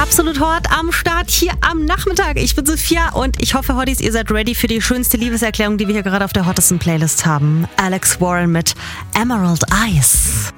Absolut Hot am Start hier am Nachmittag. Ich bin Sophia und ich hoffe, Hotties, ihr seid ready für die schönste Liebeserklärung, die wir hier gerade auf der hottesten Playlist haben. Alex Warren mit Emerald Eyes.